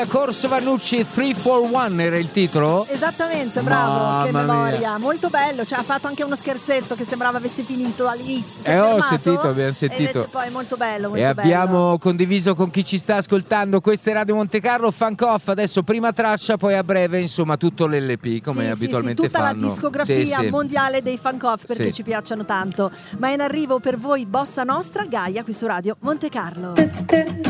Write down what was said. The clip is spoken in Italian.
Corso Vannucci 341 era il titolo? Esattamente, bravo, Mamma che memoria, mia. molto bello, cioè ha fatto anche uno scherzetto che sembrava avesse finito all'inizio. Ho sentito, abbiamo sentito. E invece poi molto bello, molto e abbiamo bello. condiviso con chi ci sta ascoltando. Questa è Radio Monte Carlo, Funk Off, adesso prima traccia, poi a breve insomma tutto l'LP come abitualmente tutta fanno. la discografia mondiale dei Funk Off, perché ci piacciono tanto. Ma in arrivo per voi Bossa Nostra, Gaia qui su Radio Monte Carlo.